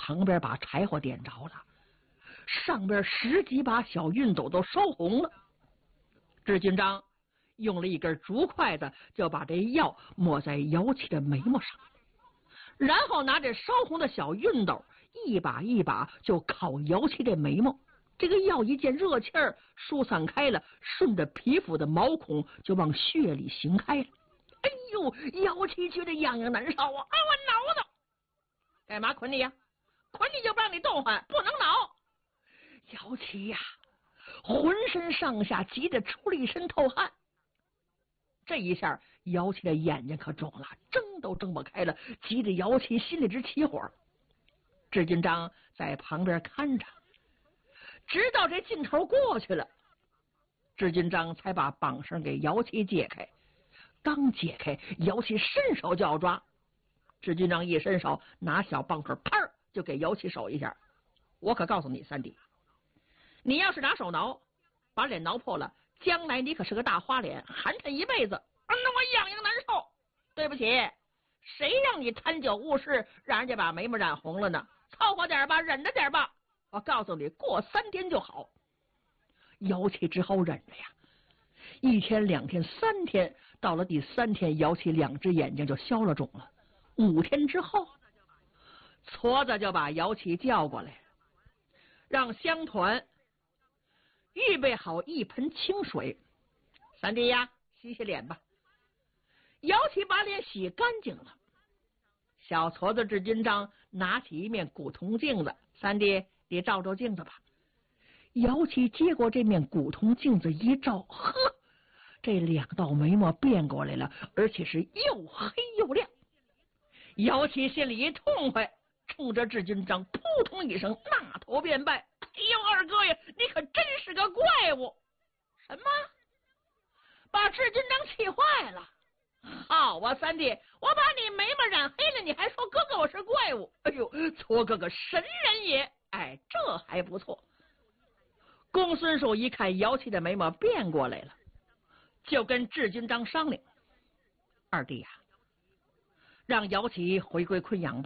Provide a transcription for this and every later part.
旁边把柴火点着了，上边10几把小熨斗都烧红了。志军章用了一根竹筷子就把这药抹在姚七的眉毛上，然后拿着烧红的小熨斗一把一把就烤姚七的眉毛。这个药一见热气儿疏散开了，顺着皮肤的毛孔就往血里行开了。哎呦，姚七觉得痒痒难受啊！我挠挠，干嘛捆你呀？捆你就不让你动弹，不能挠。姚七呀，浑身上下急得出了一身透汗。这一下姚七的眼睛可肿了，睁都睁不开了，急得姚七心里直起火。志军章在旁边看着，直到这劲头过去了，志军章才把绑绳给姚七解开。刚解开，姚七伸手就要抓，志军章一伸手，拿小棒槌，啪就给姚七手一下。我可告诉你，三弟，你要是拿手挠，把脸挠破了，将来你可是个大花脸，寒碜一辈子。那我痒痒难受。对不起，谁让你贪酒误事，让人家把眉毛染红了呢？凑合点吧，忍着点吧。我告诉你，过3天就好。姚七只好忍着呀。1天、2天、3天，到了第3天，姚七2只眼睛就消了肿了。5天之后，矬子就把姚七叫过来，让乡团预备好一盆清水。三弟呀，洗洗脸吧。姚七把脸洗干净了。小矬子志军章拿起一面古铜镜子，三弟，你照照镜子吧。姚七接过这面古铜镜子一照，呵，这2道眉毛变过来了，而且是又黑又亮。姚七心里一痛快，冲着志军章扑通一声纳头便拜。哎呦，二哥呀，你可真是个怪物！什么？把志军章气坏了。好啊，三弟，我把你眉毛染黑了，你还说哥哥我是怪物？哎呦，矬哥哥神人也！哎，这还不错。公孙述一看姚七的眉毛变过来了，就跟志军章商量：二弟呀，让姚七回归昆阳吧。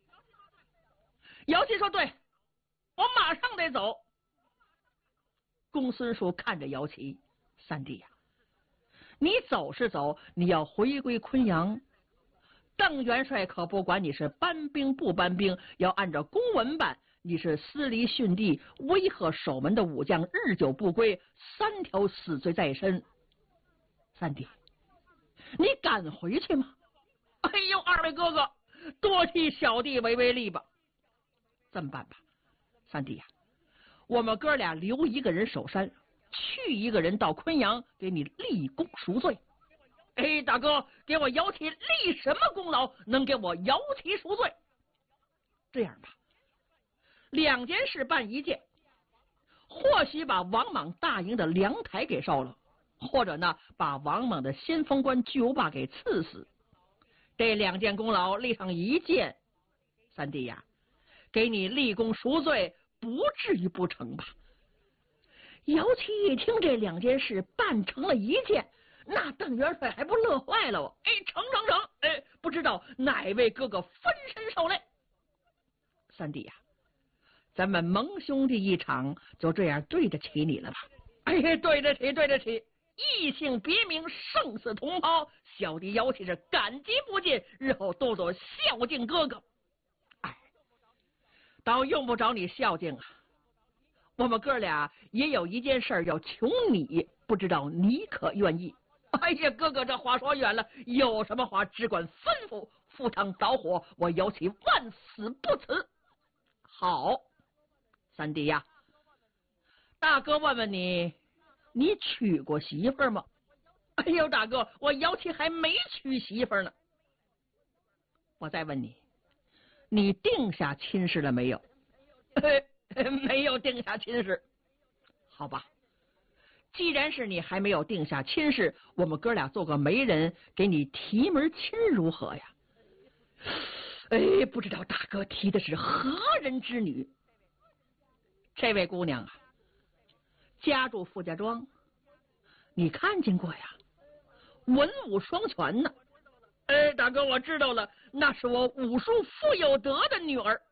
姚七说：对，我马上得走。公孙述看着姚七：三弟呀，你走是走，你要回归昆阳，邓元帅可不管你是搬兵不搬兵，要按照公文办。你是私离训地，威吓守门的武将，日久不归，3条死罪在身。三弟，你敢回去吗？哎呦，二位哥哥，多替小弟为例吧。这么办吧，三弟呀，我们哥俩留一个人守山，去一个人到昆阳给你立功赎罪。哎，大哥，给我姚七立什么功劳，能给我姚七赎罪？这样吧，2件事办1件，或许把王莽大营的粮台给烧了，或者呢把王莽的先锋官巨无霸给刺死。这2件功劳立上1件，三弟呀，给你立功赎罪，不至于不成吧？姚七一听这2件事办成了1件，那邓元帅还不乐坏了？哎，成！哎，不知道哪位哥哥分身受累？三弟呀，咱们盟兄弟一场，就这样对得起你了吧？哎，对得起，异姓别名，生死同胞，小弟姚七是感激不尽，日后多多孝敬哥哥。哎，倒用不着你孝敬啊，我们哥俩也有1件事要求你，不知道你可愿意？哎呀，哥哥，这话说远了，有什么话只管吩咐，赴汤蹈火，我姚七万死不辞。好，三弟呀，大哥问问你，你娶过媳妇吗？哎呦，大哥，我姚七还没娶媳妇呢。我再问你，你定下亲事了没有？没有定下亲事。好吧，既然是你还没有定下亲事，我们哥俩做个媒人，给你提门亲如何呀？哎，不知道大哥提的是何人之女？这位姑娘啊，家住傅家庄，你看见过呀？文武双全呢。哎，大哥，我知道了，那是我武术傅有德的女儿。